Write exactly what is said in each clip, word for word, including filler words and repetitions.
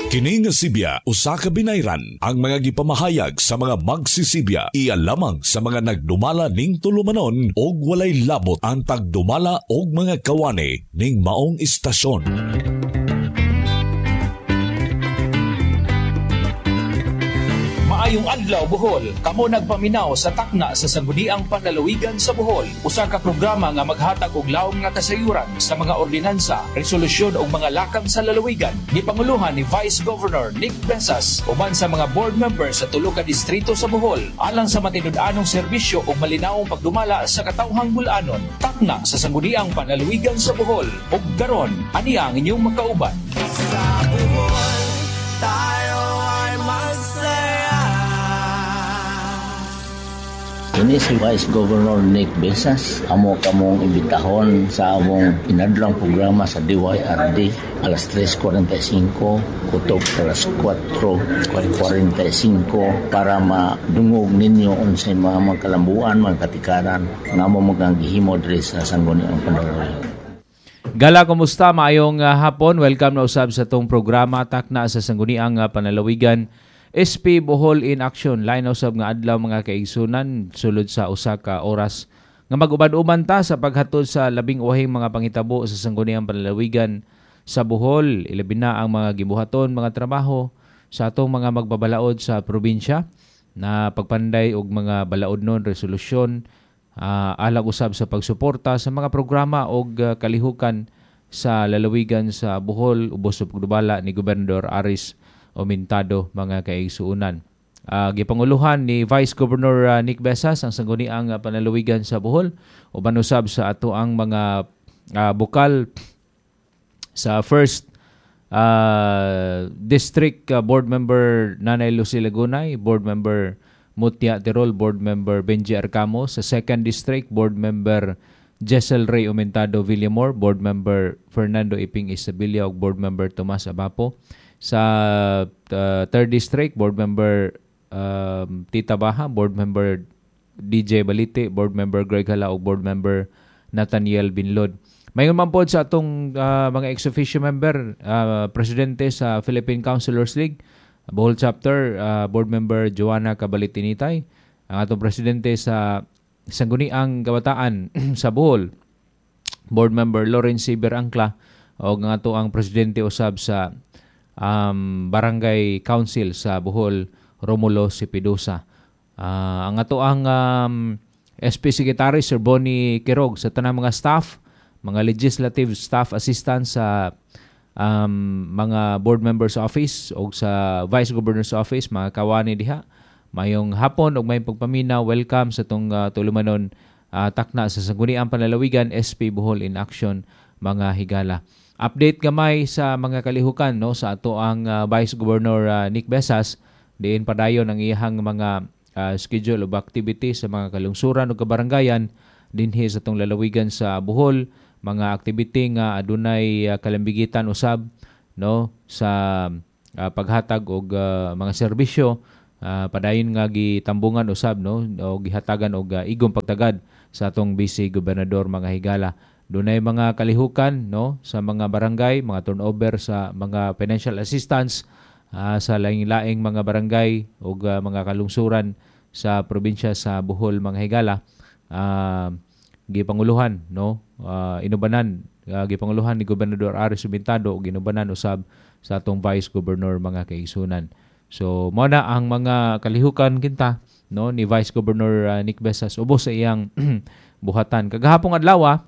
Kini nga Sibya usa ka binayran ang mga gipamahayag sa mga magsisibya iya lamang sa mga nagdumala ning tulumanon og walay labot ang pagdumala og mga kawani ning maong istasyon. Maayong adlaw Bohol, kamo nagpaminaw sa takna sa Sangguniang Panlalawigan sa Bohol. Usa ka programa nga maghatag og lawom nga kasayuran sa mga ordinansa, resolusyon ug mga lakang sa lalawigan. Gipanguluhan ni Vice Governor Nick Besas uban sa mga board members sa tulo ka distrito sa Bohol alang sa matinud-anong serbisyo ug malinawong pagdumala sa katawhang bul-anon. Takna sa Sangguniang Panlalawigan sa Bohol. Ug karon, ani ang inyong makauban. Sa Bohol, tayo ay magsaya. Ini si Vice Governor Nick Besas. Amo kamong imbitahon sa among inadlang programa sa D Y R D alas tres kuwarenta y singko kutob alas kwatro kuwarenta y singko para madungog ninyo unsay mga magkalambuan, mga katikaran nga amo magangihimo diri sa Sangguniang Panlalawigan. Gala, kumusta? Maayong uh, hapon. Welcome na usab sa tong programa takna sa Sangguniang uh, Panlalawigan. S P Bohol in Action, line usab nga adlaw mga kaigsunan sulod sa usa ka oras nga mag-uban-uban ta sa paghatod sa labing uhing mga pangitabo sa Sangguniang Panlalawigan sa Bohol. Ilabi na ang mga gibuhaton mga trabaho sa atong mga magbabalaod sa probinsya na pagpanday og mga balaod non resolusyon uh, alang usab sa pagsuporta sa mga programa og uh, kalihukan sa lalawigan sa Bohol ubos sa pagdubala ni Gobernador Aris Omentado mga kaigsuunan. Uh, gipanguluhan ni Vice Governor uh, Nick Besas ang Sangguniang uh, Panlalawigan sa Bohol uban usab sa ato ang mga uh, bukal sa first uh, district uh, board member Nanay Lucy Lagunay, board member Mutia Tirol, board member Benji Arcamo, sa second district board member Jessel Ray Omentado Villamor, board member Fernando Iping Isabilla ug board member Tomas Abapo. Sa uh, third district, board member um, Tita Baha, board member D J Balite, board member Greg Hala ug board member Nathaniel Binlod. Mayon man pod sa atong uh, mga ex-officio member, uh, presidente sa Philippine Councilors League, Bohol chapter, uh, board member Joanna Cabalitinitay, ang atong presidente sa Sangguniang Kabataan sa Bohol, board member Lawrence Siber Angkla, o ang ato ang presidente usab sa Um, Barangay Council sa Bohol, Romulo Sipidosa. Uh, ang ato ang um, S P Secretary Sir Bonnie Quirog sa tanang mga staff, mga legislative staff assistant sa um, mga board members office o sa Vice Governor's office, mga kawani diha. Mayong hapon og may pagpaminaw, welcome sa tong uh, tulumanon uh, takna sa Sangguniang Panlalawigan S P Bohol in Action mga higala. Update gamay sa mga kalihukan no sa ato ang uh, Vice Governor uh, Nick Besas diin padayon ang iyang mga uh, schedule of activity sa mga kalungsuran ug kabarangayan dinhi sa tong lalawigan sa Bohol, mga activity nga adunay uh, kalambigitan usab no sa uh, paghatag og uh, mga serbisyo uh, padayon nga gitambungan usab no o gihatagan og uh, igong pagtagad sa atong Vice Gobernador mga higala. Dunay mga kalihukan no sa mga barangay, mga turnover sa mga financial assistance uh, sa laing-laing mga barangay o uh, mga kalungsuran sa probinsya sa Bohol mga higala. Uh, gipanguluhan no uh, inubanan uh, gipanguluhan ni Gobernador Aris Omentado ug ginubanan usab sa atong Vice Governor mga kaigsunan. So mao na ang mga kalihukan kinta no ni Vice Governor uh, Nick Besas ubos sa iyang buhatan. Kagahapon adlaw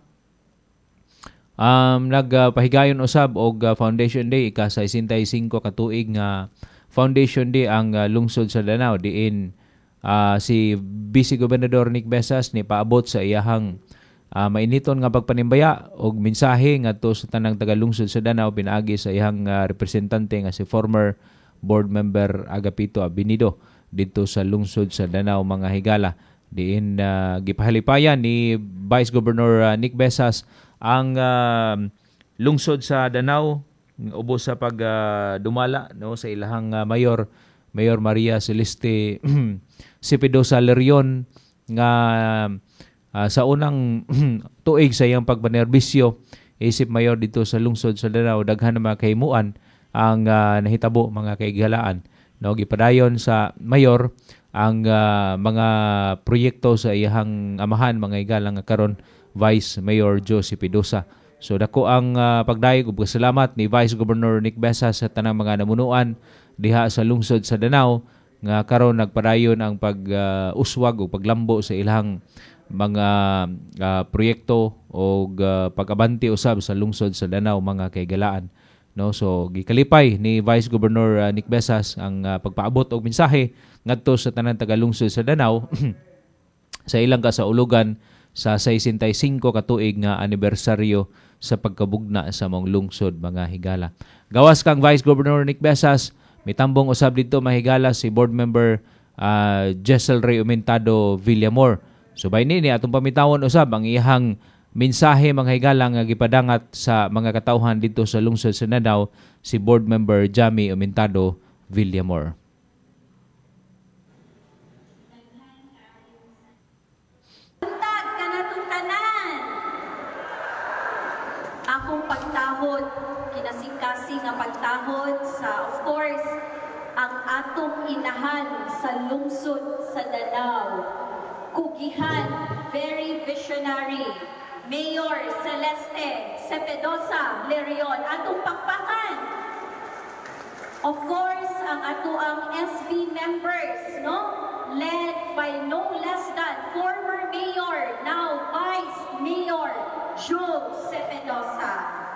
Um, nagpahigayon uh, usab og uh, Foundation Day ika sa sesenta y cinco ka tuig nga Foundation Day ang uh, lungsod sa Danao diin uh, si Vice Gobernador Nick Besas ni paabot sa iyahang uh, mainiton nga pagpanimbaya og mensahe ngadto sa tanang taga-lungsod sa Danao pinaagi sa iyahang uh, representante nga si former board member Agapito Abinido dito sa lungsod sa Danao mga higala. Diin uh, gipahalipayan ni Vice Governor uh, Nick Besas ang uh, lungsod sa Danao ubos sa pagdumala uh, no sa ilahang uh, mayor Mayor Maria Celeste Sipidosa Lerion nga uh, sa unang tuig sa iyang pagpanerbisyo isip mayor dito sa lungsod sa Danao daghan na mga kahimuan ang uh, nahitabo mga kaigalaan. No, gipadayon sa mayor ang uh, mga proyekto sa iyang amahan mga higala nga karon Vice Mayor Josie Pidosa. So dako ang uh, pagdayeg ug pasalamat ni Vice Governor Nick Besas sa tanang mga namunuan diha sa lungsod sa Danao nga karon nagpadayon ang pag-uswag uh, o paglambo sa ilang mga uh, proyekto o uh, pag-abanti usab sa lungsod sa Danao mga kaigalaan. No, so gikalipay ni Vice Governor uh, Nick Besas ang uh, pagpaabot og mensahe ngadto sa tanang taga-lungsod sa Danao sa ilang kasaulugan sa sesenta y cinco katuig nga anibersaryo sa pagkabugna sa mong lungsod mga higala. Gawas kang Vice Governor Nick Besas, mitambong usab dito mahigala si board member uh, Jessel Ray Umentado Villamor. So by nini atong pamitawon usab ang iyang mensahe mga higala nga gipadangat sa mga katawhan dito sa lungsod sa Danao si board member Jamie Umentado Villamor. Akong pagtahod, kinasing-kasing nga pagtahod sa, of course, ang atong inahan sa lungsod sa Danao. Kugihan, very visionary, Mayor Celeste Cepedosa Lerion, atong pakpakan. Of course, ang ato ang S B members, no? Led by no less than former Mayor, now Vice Mayor Joe Cepedosa.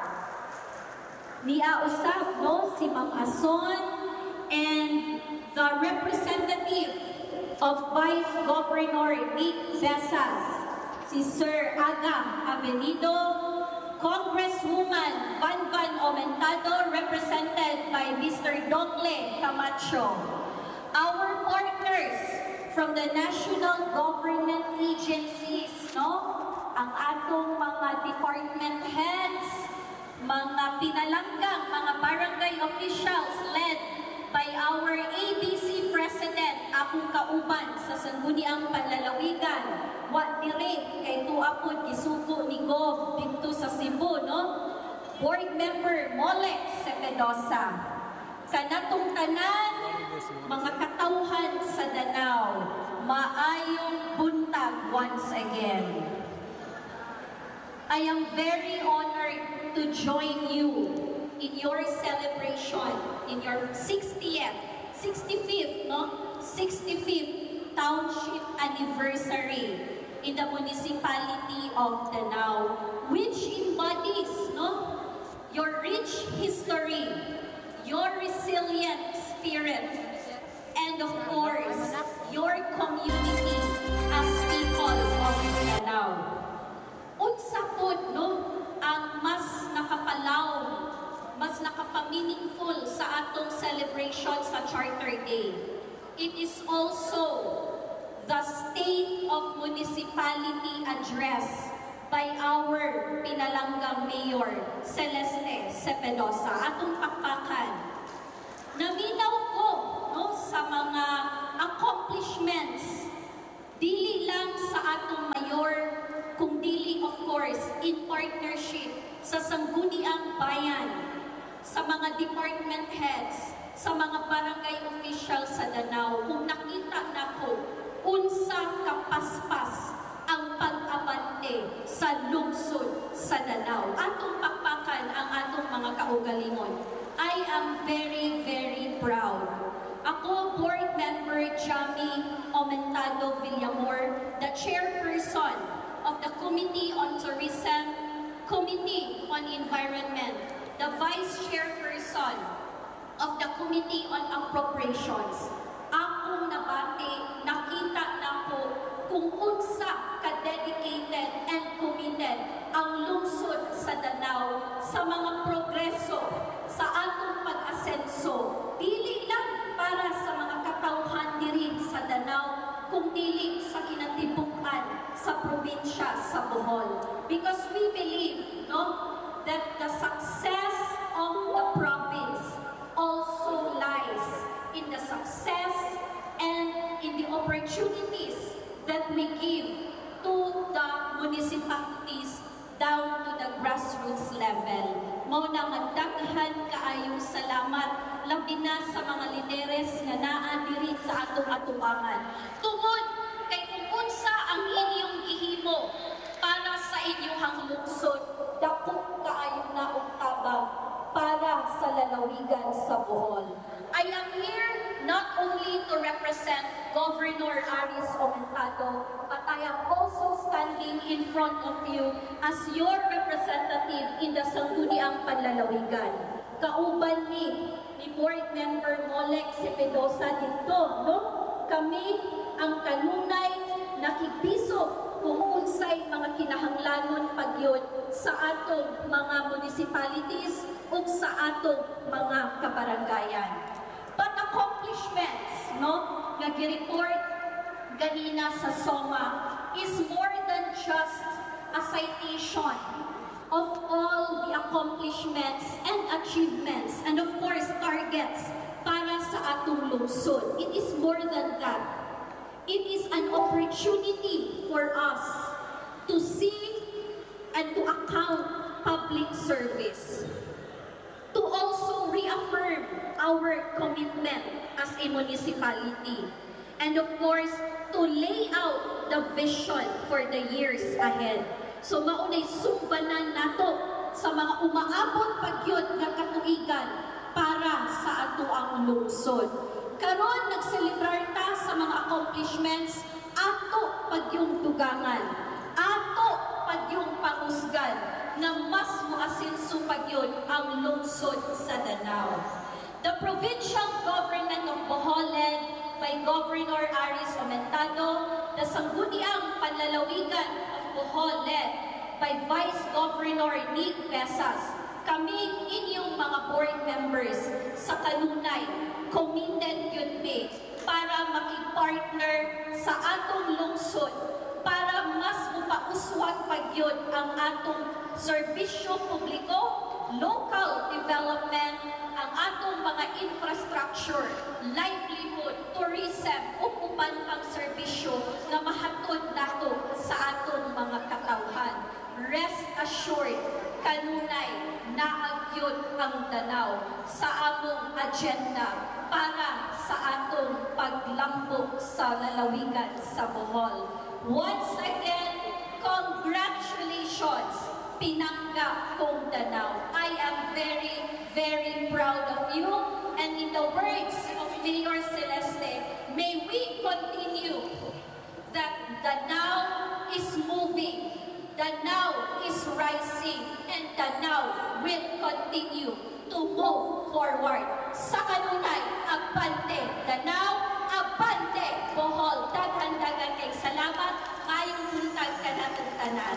Nia usab, no, si Ma'am Ason and the representative of Vice Governor Nick Besas, si Sir Aga Avenido, Congresswoman Van Van Aumentado, represented by Mister Dongle Camacho. Our partners from the national government agencies, no? Ang atong mga department heads, mga pinalanggang, mga barangay officials led by our A B C President, akong kauban sa Sangguniang Panlalawigan, wa dire kay tuapod gisugo ni Gov dito sa Cebu, no? Board Member Molex Cepedosa. Kanatong tanan, mga katawhan sa Danao, maayong buntag once again. I am very honored to join you in your celebration, in your sixtieth, sixty-fifth, no? sixty-fifth Township Anniversary in the municipality of Danao, which embodies, no, your rich history, your resilient spirit, and of course, your community as people of Danao. Unsa pod, no, ang mas nakapalaw, mas nakapa-meaningful sa atong celebration sa Charter Day. It is also the State of Municipality Address by our pinalanggang Mayor Celeste Cepedosa. Atong pakpakan. Naminaw ko, no, sa mga accomplishments dili lang sa atong mayor, kung dili of course in partnership sa Sangguniang Bayan, sa mga department heads, sa mga barangay officials sa Danao, kung nakita na ko unsa kapaspas ang pag-abante sa lungsod sa Danao. Atong pakpakan ang atong mga kaugalingon. I am very, very proud. Ako, Board Member Jamie Aumentado Villamor, the chairperson of the Committee on Tourism, Committee on Environment, the Vice Chairperson of the Committee on Appropriations. Akong nabati, nakita na ko kung unsa ka-dedicated and committed ang lungsod sa Danao sa mga progreso sa atong pag-asenso. Dili lang para sa mga katawhan diri sa Danao, kung dili sa kinatibukan sa probinsya sa Bohol. Because we believe, no, that the success of the province also lies in the success and in the opportunities that we give to the municipalities down to the grassroots level. Mao na nga daghan pagdi na sa mga lideres nga naa diri sa atong atubangan. Tungod kay kung unsa ang inyong gihimo para sa inyong lungsod, dako kaayo na og tabang para sa lalawigan sa Bohol. I am here not only to represent Governor Aris Omentado, but I am also standing in front of you as your representative in the Sangguniang Panlalawigan. Kauban ni, ni Board Member Molek Cepedosa dito, no? Kami ang kanunay nakipisok kung unsay mga kinahanglanon pagyod sa atong mga municipalities o sa atong mga kabaranggayan. But accomplishments, no, nga gi-report ganina sa SOMA is more than just a citation of all the accomplishments and achievements and of course targets para sa atong lungsod. It is more than that. It is an opportunity for us to see and to account public service, to also reaffirm our commitment as a municipality, and of course, to lay out the vision for the years ahead. So maunay sumbanan nato sa mga umaabot pagyod nga katuigan para sa ato ang lungsod. Karon nagselebrar ta sa mga accomplishments ato pagyong tugangan, ato pagyong pangusgan na mas moasenso pagyod ang lungsod sa Danao. The provincial government of Bohol led by Governor Aris Omentado, the Sangguniang Panlalawigan of Bohol led by Vice Governor Nick Pesas, kami inyong mga board members sa kanunay committed yun be para makipart-partner sa atong lungsod para mas mupauswag pagyod ang atong serbisyo publiko, local development, ang atong mga infrastructure, livelihood, tourism, upupan pang serbisyo na mahatod nato sa atong mga katawhan. Rest assured, kanunay naagyod ang Danao sa among agenda para sa atong paglampok sa lalawigan sa Bohol. Once again, congratulations, Pinangga kong Danao. I am very, very proud of you. And in the words of Mayor Celeste, may we continue that Danao is moving, Danao is rising, and Danao will continue to move forward. Sa kanunay, abante Danao, abante Bohol. Daghan-dagan kay salamat, mayong buntag ka natin tanan.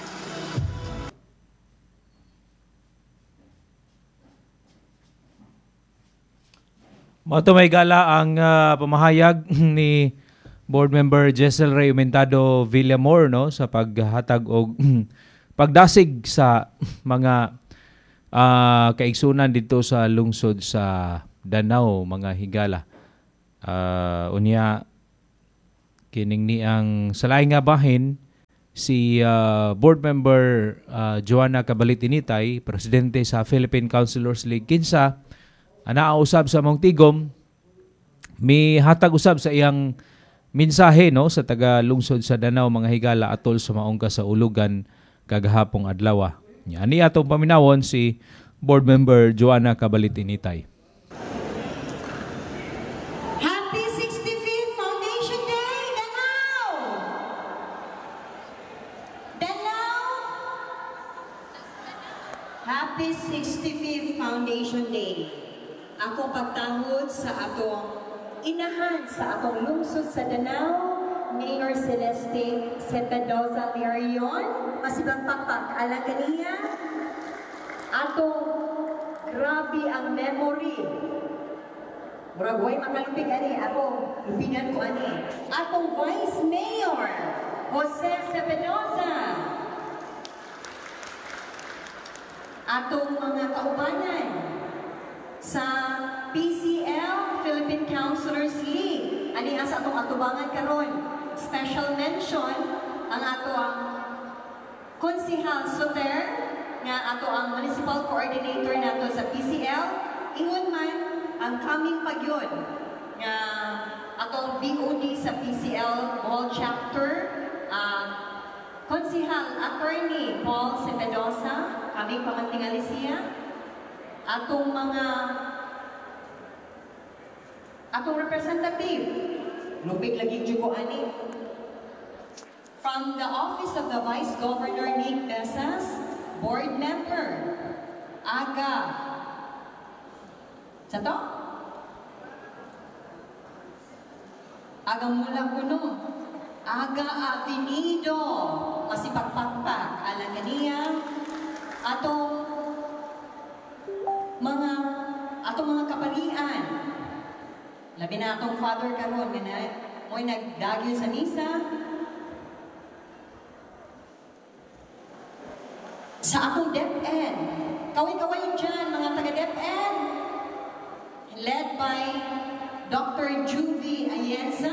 Mato may gala ang uh, pamahayag ni Board Member Jessel Ray Umentado Villamor, no, sa paghatag og pagdasig sa mga uh, kaigsunan dito sa lungsod sa Danao, mga higala. Uh, unya kining ni ang salay nga bahin si uh, Board Member uh, Joanna Cabalit-Initay, presidente sa Philippine Councilors League Kinsa, anausab sa mong tigom, may hatag usab sa iyang mensahe, no, sa taga lungsod sa Danao, mga higala, atol sa maong kasaulugan kagahapong adlaw. Ani atong paminawon si Board Member Joanna Cabalit-Initay. Happy sixty-fifth Foundation Day, Danao! Danao! Happy sixty-fifth Foundation Day. Ako pagtangod sa atong inahan sa atong lungsod sa Danao, Mayor Celeste Cepedosa Lirion, masibang pakpak alang kaniya, atong grabe ang memory. Murag way makalupig ani, ako, lupingan ko ani. Atong Vice Mayor, Jose Cepedosa. Atong mga kaubanan sa P C L, Philippine Councilors League. Ani asa atong atubangan karon. Special mention ang ato ang Konsihal Soter nga ato ang Municipal Coordinator nato sa P C L. Ingon man ang ang coming pagyon nga atong B O D sa P C L Bohol Chapter, uh, Konsihal Attorney Paul Cepedosa, kaming pamantingali siya, atong mga atong representative, lubig lagi jugo ani. From the Office of the Vice Governor Nick Besas, Board Member, Aga, sa to? Aga mula kuno, Aga Avenido, masipagpagpag, alam kaniya, atong mga, atong mga kapalian, labi na atong father karon nga na, mo'y nagdagyo sa misa, sa akong DepEd, kaway-kaway dyan, mga taga-DepEd, led by Doctor Juvie Ayenza,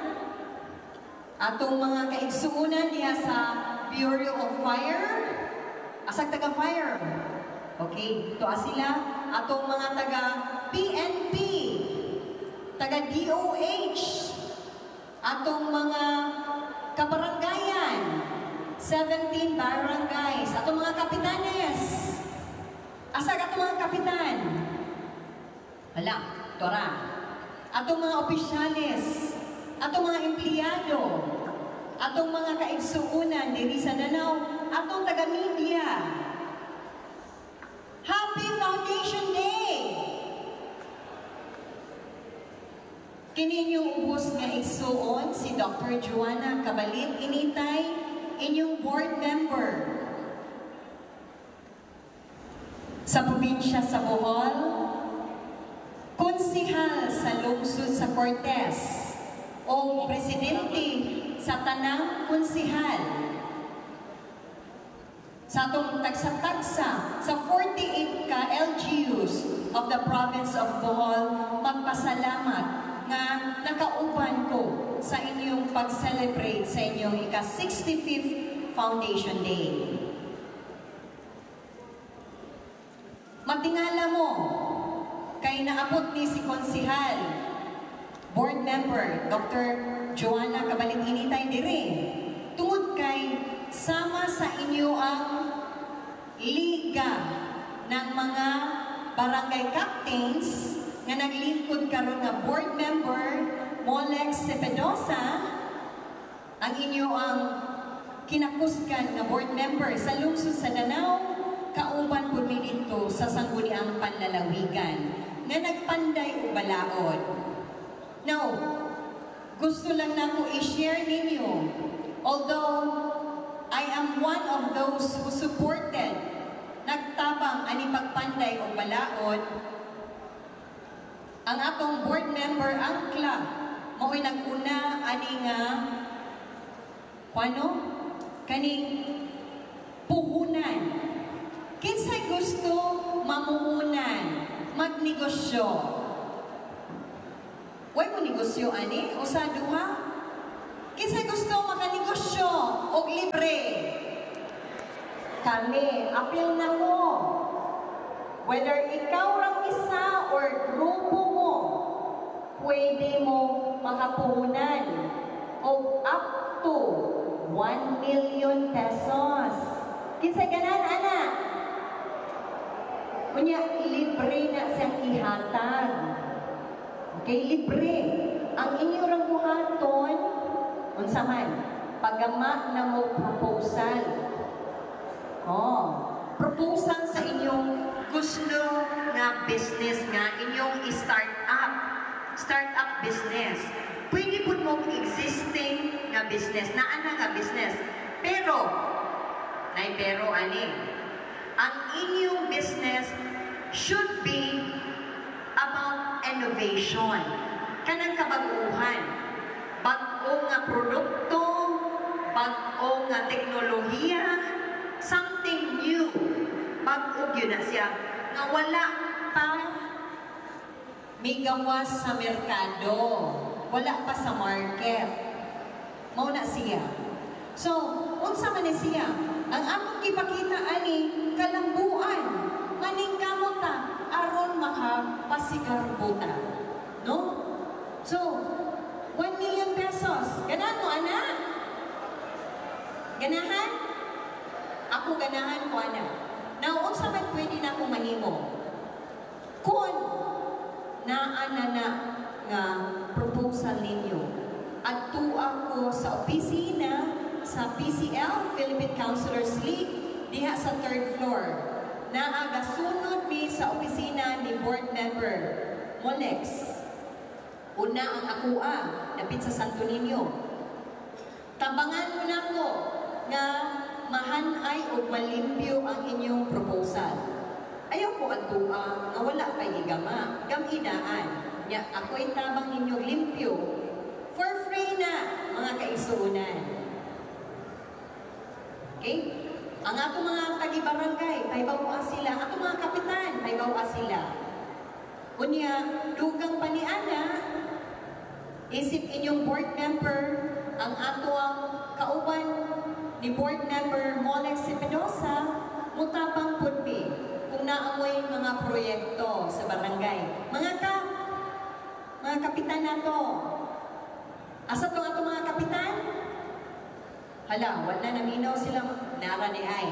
atong mga kaigsuunan diha sa Bureau of Fire, asag taga-fire, okay, ito sila, atong mga taga-P N P, taga-D O H, atong mga kabaranggayan, seventeen barangays, atong mga kapitanes, asag atong mga kapitan, wala, tora, atong mga opisyales, atong mga empleyado, atong mga kaigsuunan diri sa Danau, atong taga-media. Happy Foundation Day! Kini inyong ubos nga igsuon si Doctor Joanna Cabalit Initay, inyong board member sa probinsya sa Bohol, konsihal sa lungsod sa Cortez, o presidente sa tanang konsihal, sa atong tagsa-tagsa sa forty-eight ka L G Us of the province of Bohol, magpasalamat nga nakauban ko sa inyong pag-celebrate sa inyong ika-sixty-fifth Foundation Day. Matingala mo, kay naabot ni si Konsihal, Board Member, Doctor Joanna Cabalit Initay dire, tungod kay sama sa inyo ang liga ng mga barangay captains nga naglingkod karon nga board member Molex Cepedosa, ang inyo ang kinakuskan nga board member sa lungsod sa Danau, kauban po mi dito sa Sangguniang Panlalawigan nga nagpanday o balaod. Now, gusto lang na ko i-share ninyo, although I am one of those who supported nagtabang ani pagpanday o balaod, ang atong board member Angkla mao'y nag-una ani nga paano? Kaning puhunan. Kinsay gusto mamuhunan, magnegosyo. Way mo negosyo ani? O sa duha? Kinsay gusto makanegosyo o libre? Kami, apil na mo. Whether ikaw lang isa or grupo mo, pwede mo makapuhunan o up to one million pesos. Kinsay ganan, anak? Kunya, libre na siyang ihatag. Okay, libre. Ang inyong rang buhaton, unsa man, pagama na mo proposal. Oh, proposal sa inyong gusto nga business nga inyong i-start up. Start up business. Pwede po mo existing nga business, naana nga business. Pero, nay pero ani, ang inyong business should be about innovation. Kanang kabaguhan. Bag-o nga produkto, bag-o nga teknolohiya, something new. Bag-o yun na siya. Nga wala pa may gawas sa merkado. Wala pa sa market. Mauna siya. So, unsa man ni siya? Ang among ipakita ani kalambuan. Maning kamota aron makapasi sigar bota. No? So, one million pesos. Ganahan mo, anak? Ganahan? Ako ganahan ko, anak. Now, unsa man pwede na akong mahimo? Kung naana na nga proposal ninyo, at tuwa ko sa opisina sa P C L, Philippine Counselors League, diha sa third floor. Naagasunod mi sa opisina ni board member Molex. Una ang akua, dapit sa Santo Niño. Tabangan mo na ko nga mahanay o malimpyo ang inyong proposal. Ayaw ko ang tua nga wala pa'y igama, gaminaan. Nya ako'y tabang inyong limpyo. For free na, mga kaisunan. Okay? Ang ato mga tagi-barangay, paibawa sila. Ato mga kapitan, paibawa sila. Unya, dugang pa ni Ana, isip inyong board member, ang ato ang kauban ni board member Molex Cepedosa, mutapang pudbi kung naamoy mga proyekto sa barangay. Mga kap, mga kapitan na to, asa to ato mga kapitan? Hala, wala naminaw sila nara ni ay.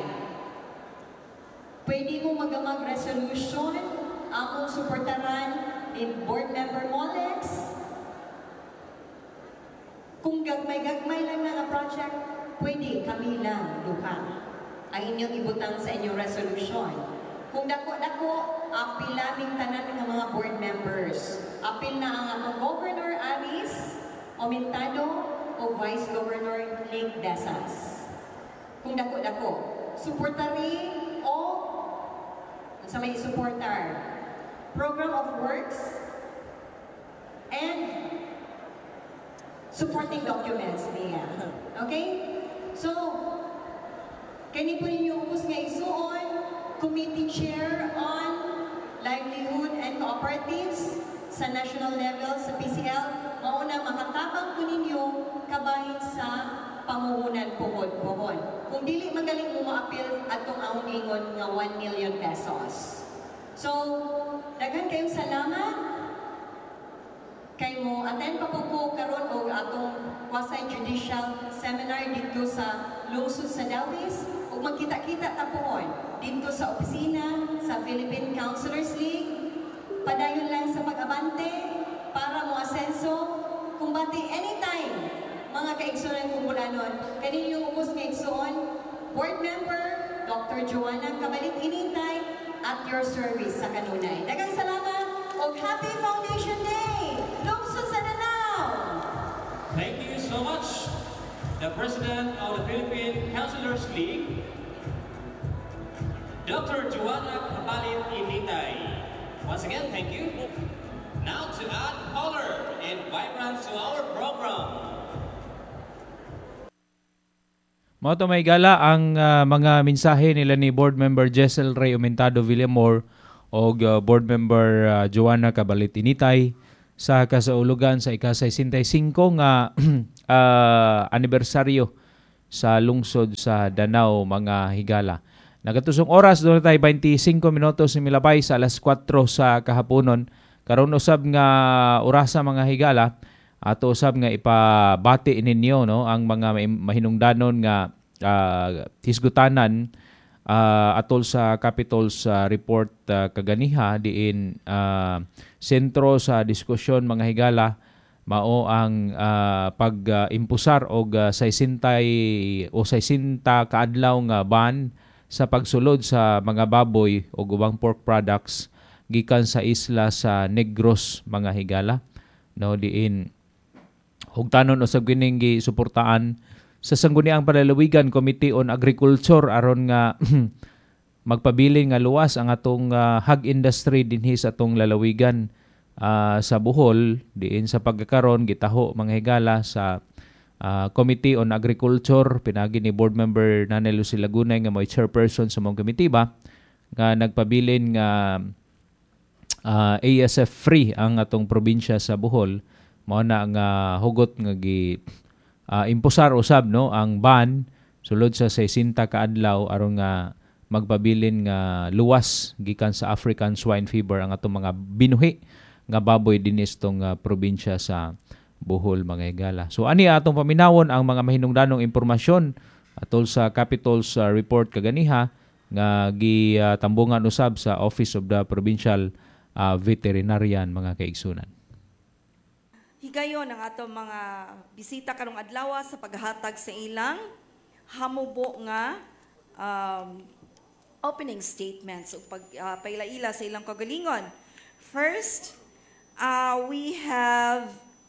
Pwede mo magamag resolution, among suportaran ni board member Molex. Kung gagmay-gagmay lang na nga project, pwede kami lang duha ang inyong ibutang sa inyong resolution. Kung dako-dako, apil naming tanan ng mga board members. Apil na ang atong Governor Aris Omentado o Vice Governor Link Desas. Kung dako-dako, suportari o sa may suportar, program of works and supporting documents niya. Okay? So, kani po ninyo upos nga isuon, Committee Chair on Livelihood and Cooperatives sa national level sa P C L, mauna makatabang po ninyo kabahin sa pamuhunan puhod-puhod. Kung dili magaling mo maapil atong ahong ingon nga one million pesos. So, daghan kayong salamat. Kay mo attend pa po ko karon og atong quasi-judicial seminar dito sa lungsod sa Dawis ug magkita-kita ta poon dito sa opisina sa Philippine Counselors League. Padayon lang sa pag-abante para mo asenso kung bati anytime mga kaigsunan kung bulanon. Kaninyong ubos nga igsuon, board member Doctor Joanna Cabalit Inintay at your service sa kanunay. Daghang salamat ug Happy Foundation Day! Lungsod sa Danao! Thank you so much, the President of the Philippine Counselors League, Doctor Joanna Cabalit Inintay. Once again, thank you. Now to add color and vibrance to our program. Mao to may gala ang uh, mga mensahe nila ni Board Member Jessel Ray Aumentado Villamor o uh, Board Member uh, Joanna Cabalit Inintay sa kasaulugan sa ika-sesenta-singko nga uh, anibersaryo sa lungsod sa Danao, mga higala. Nagatusong oras doon tayo twenty-five minutos ni milabay sa alas kwatro sa kahaponon. Karon usab nga orasa mga higala ato usab nga ipabati ninyo no ang mga mahinungdanon nga uh, hisgutanan uh, atol sa Capitol's uh, report uh, kaganiha diin uh, sentro sa diskusyon mga higala mao ang uh, pag-impusar uh, og uh, saysintay o saysinta kaadlaw nga ban sa pagsulod sa mga baboy o ubang pork products gikan sa isla sa Negros, mga higala no diin hugtanon usab kining gisuportaan sa Sangguniang Panlalawigan Committee on Agriculture aron nga magpabilin nga luwas ang atong uh, hog industry dinhi sa atong lalawigan uh, sa Bohol diin sa pagkakaron gitaho mga higala sa uh, Committee on Agriculture pinagi ni board member Nanay Lucy Lagunay nga mo'y chairperson sa mong komitiba nga nagpabilin nga uh, A S F free ang atong probinsya sa Bohol. Mao na nga hugot nga gi uh, impusar usab no ang ban sulod sa sesenta ka adlaw aron nga magpabilin nga luwas gikan sa African swine fever ang atong mga binuhi nga baboy dinis tong uh, probinsya sa Bohol, mga higala. So ani atong paminawon ang mga mahinungdanong impormasyon atol sa Capitol's uh, report kaganiha nga gitambungan uh, usab sa Office of the Provincial uh, Veterinarian, mga kaigsunan. Higayon ang atong mga bisita karong adlaw sa paghatag sa ilang hamubo nga um, opening statements o pag uh, pailaila sa ilang kagalingon. First, uh, we have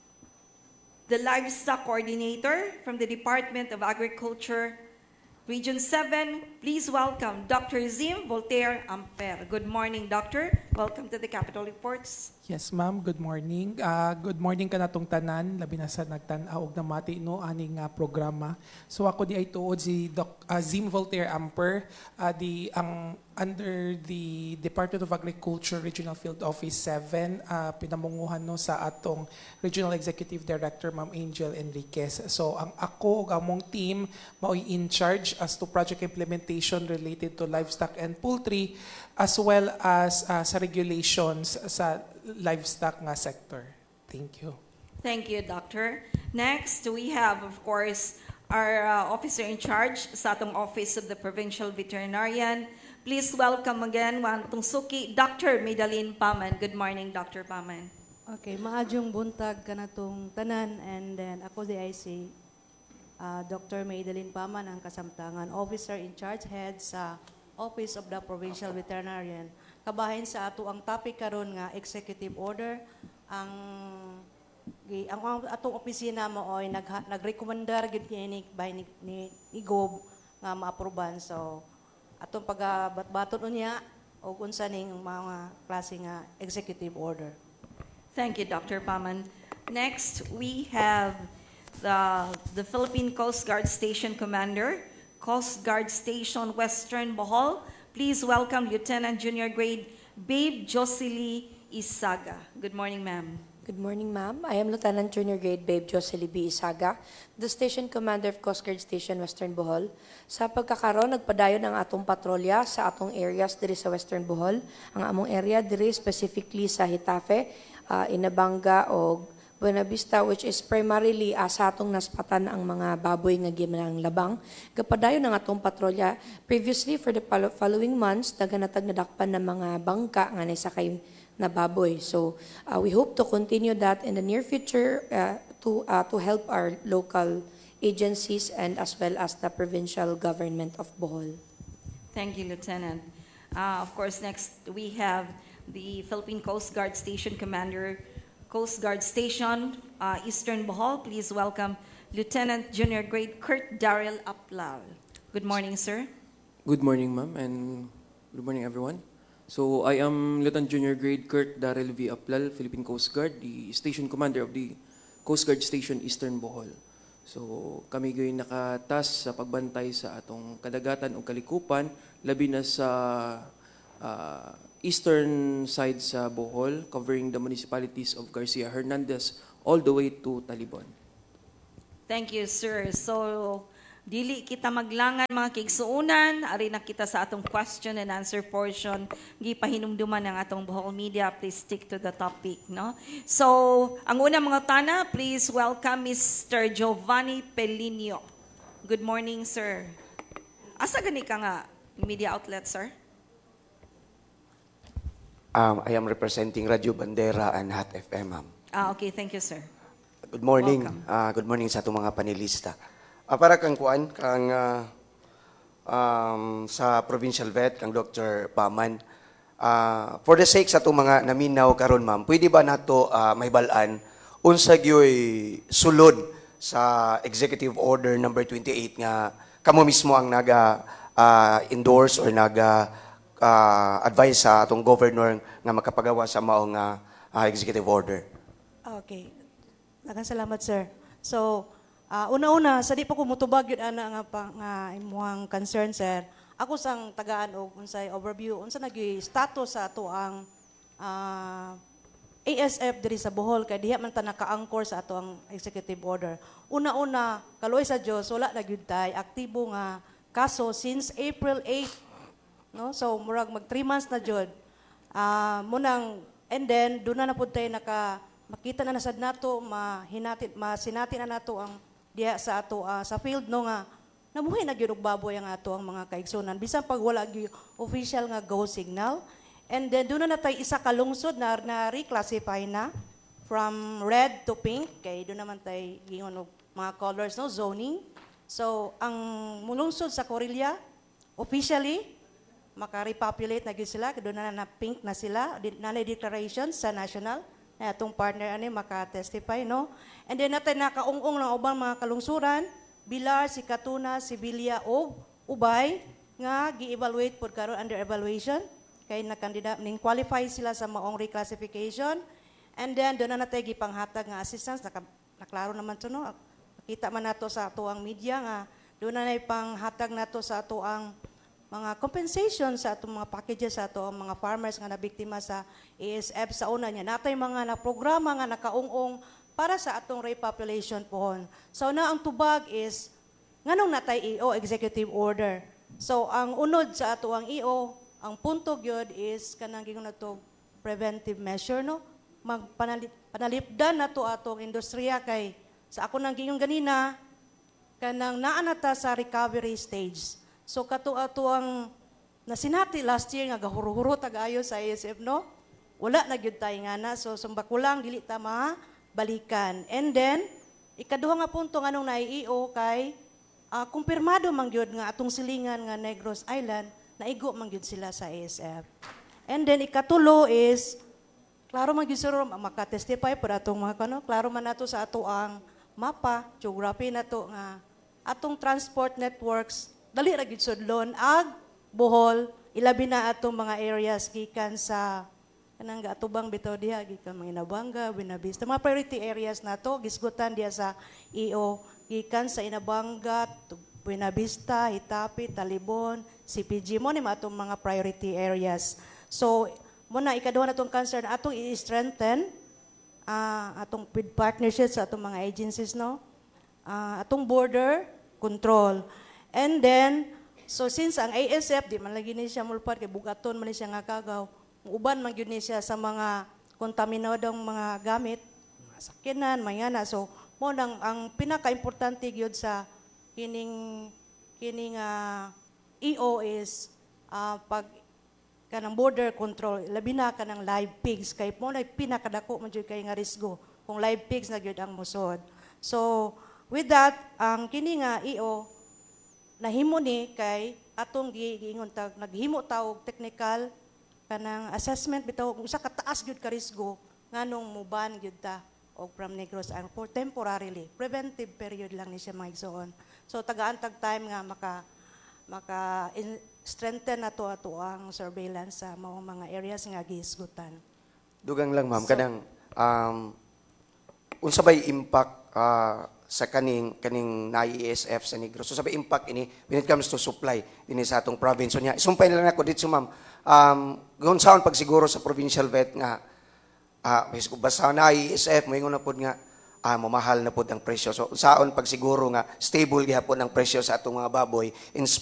the Livestock Coordinator from the Department of Agriculture, Region seven. Please welcome Doctor Zim Voltaire Amper. Good morning, Doctor. Welcome to the Capital Reports. Yes, ma'am. Good morning. Uh, good morning ka natong tanan, labi na sa nagtanaw og namati no aning uh, programa. So ako di ay tuod si Doc uh, Zim Voltaire Amper, uh, di ang under the Department of Agriculture Regional Field Office seven, uh, pinamunguhan no sa atong Regional Executive Director Ma'am Angel Enriquez. So ang ako ug among team mao'y in charge as to project implementation related to livestock and poultry, as well as uh, sa regulations sa livestock nga sector. Thank you. Thank you, Doctor. Next, we have, of course, our uh, officer in charge sa atong Office of the Provincial Veterinarian. Please welcome again, Wantong Suki, Doctor Medalyn Paman. Good morning, Doctor Paman. Okay, maadjong buntag kanatong tanan, and then ako di ay si uh, Doctor Medalyn Paman, ang kasamtangan Officer in Charge Head sa Office of the Provincial Veterinarian. Kabahin sa ato ang topic karon nga executive order, ang gi ang atong opisina mo oy nag nagrekomendar gid ni by ni, ni, ni Gob nga maaproban. So atong pagabat-baton unya og unsa ning mga klase nga executive order. Thank you, Doctor Paman. Next, we have the the Philippine Coast Guard Station Commander, Coast Guard Station Western Bohol. Please welcome Lieutenant Junior Grade Babe Jocely Isaga. Good morning, ma'am. Good morning, ma'am. I am Lieutenant Junior Grade Babe Jocely B. Isaga, the Station Commander of Coast Guard Station Western Bohol. Sa pagkakaroon, nagpadayon ang atong patrolya sa atong areas diri sa Western Bohol. Ang among area diri specifically sa Hitafe, uh, Inabanga o Buena Vista, which is primarily uh, sa atong naspatan ang mga baboy nga gimanang labang. Gapadayon ang atong patrolya. Previously, for the following months, naganatag nadakpan ng mga bangka nga naisakay na baboy. So uh, we hope to continue that in the near future uh, to uh, to help our local agencies and as well as the provincial government of Bohol. Thank you, Lieutenant. Uh, of course, next we have the Philippine Coast Guard Station Commander, Coast Guard Station, uh, Eastern Bohol. Please welcome Lieutenant Junior Grade Kurt Daryl Aplal. Good morning, sir. Good morning, ma'am, and good morning, everyone. So I am Lieutenant Junior Grade Kurt Daryl V. Aplal, Philippine Coast Guard, the Station Commander of the Coast Guard Station Eastern Bohol. So kami gayon nakatas sa pagbantay sa atong kadagatan o kalikupan, labi na sa uh, eastern side sa Bohol, covering the municipalities of Garcia Hernandez all the way to Talibon. Thank you, sir. So, dili kita maglangan mga kaigsuunan, ari na kita sa atong question and answer portion. Gipahinumduman ng atong Bohol Media. Please stick to the topic, no? So, ang unang mga tana, please welcome Mister Giovanni Pelinio. Good morning, sir. Asa gani ka nga media outlet, sir? Um, I am representing Radio Bandera and Hot F M, ma'am. Ah, okay. Thank you, sir. Good morning. Uh, good morning sa itong mga panelista. Uh, para kang kuan, kang uh, um, sa Provincial Vet, kang Doctor Paman, uh, for the sake sa itong mga naminaw karon, ma'am, pwede ba nato uh, may balaan unsa gyoy sulod sa Executive Order number twenty-eight nga kamo mismo ang naga uh, endorse or naga Uh, advice sa atong governor nga makapagawa sa maong uh, uh, executive order. Okay. Daghang salamat, sir. So, uh, una-una, sa di pa ko mutubag yun ana nga pa nga imuhang concern, sir. Ako sang tagaan og unsay overview unsa nagi status sa ato ang uh, A S F diri sa Bohol kay diha man ta naka-anchor sa ato ang executive order. Una-una, kaloy sa Dios wala na gyud tay aktibo nga kaso since April eighth No? So, murag mag three months na jud. Ah, munang, and then, doon na na po tayo naka, makita na nasad nato, mahinati, masinati na nato ang diha sa ato, ah, sa field, no nga, nabuhay na gyud og baboy ang ato ang mga kaigsunan. Bisan pag wala gyud official nga go signal. And then, doon na na tayo isa kalungsod na, na reclassify na from red to pink. Kaya doon naman tayo gingon og mga colors, no, zoning. So, ang mulungsod sa Corillia, officially, maka-repopulate na gyud sila, doon na na pink na sila, nanay declaration sa national, na itong partner ani maka-testify, no? And then natin nakaungong ng ubang mga kalungsuran, Bilar, Sikatuna, Sibilia, o Ubay, nga gi-evaluate pod karon under evaluation, kay nakandida, ning qualify sila sa maong reclassification, and then doon na natin gipanghatag nga assistance, naka, naklaro naman ito, no? Kita man nato sa ato ang media nga, doon na na ipanghatag nato sa ato ang mga compensation sa atong mga packages sa ato ang mga farmers nga nabiktima sa A S F sa una niya. Natay mga na programa nga nakaungong para sa atong repopulation pohon. So na ang tubag is nganong natay E O executive order. So ang unod sa ato ang E O, ang punto gyud is kanang gingon nato preventive measure, no? Magpanalipdan nato atong industriya kay sa ako nang gingon ganina kanang naa nata sa recovery stage. So kato ato ang nasinati last year nga gahuro-huro tagayo sa A S F, no? Wala na gyud tayo nga na. So sumbakulang dili ta balikan. And then ikaduha nga punto nganong na-E O kay uh, kumpirmado man gyud nga atong silingan nga Negros Island naigo man gyud sila sa A S F. And then ikatulo is klaro man gyud sila maka-testify para atong mga kano, klaro man nato sa ato ang mapa, geography nato nga atong transport networks dali ra gyud sudlon ag Bohol, ilabi na atong mga areas gikan sa kanang atubang bitaw diha gikan mga Inabanga, Buenavista, mga priority areas nato gisgutan diha sa E O gikan sa Inabanga, Buenavista, Hitapi, Talibon, C P G mo ni atong mga priority areas. So mo na ikaduha natong concern atong i-strengthen uh, atong with partnerships sa atong mga agencies, no, uh, atong border control. And then, so since ang A S F, di man lagi ni siya mulpat, kay bugaton man ni siya nga kagaw, uban man yun ni siya sa mga kontaminadong mga gamit, mga sakyanan, mayana. So, mo nang ang pinaka-importante yun sa kining, kining uh, E O is uh, pag kanang border control, labi na kanang live pigs, kay mo na pinakadako man yun kay nga risgo, kung live pigs na yun ang musod. So, with that, ang kining uh, E O, nahimo ni kay atong giingon tag naghimo tawog technical kanang assessment bitaw usa ka taas gyud ka risgo nganong muban gyud ta og from Negros and for temporarily preventive period lang ni siya maigsoon. So tagaan tag time nga maka maka in, strengthen nato ato ang surveillance sa mga mga areas nga gihisgutan. Dugang lang ma'am, So, kanang um, unsa bay impact uh, sa kaning kaning na E S F sa Negros. So sabi impact ini when it comes to supply dinhi sa atong province. So nya sumpay na lang ako dito ma'am. Um gon saon pag siguro sa provincial vet nga ah uh, basta na E S F moingon na pod nga ah mamahal na pod ang presyo. So saon pag siguro nga stable gihapon ang presyo sa atong mga baboy in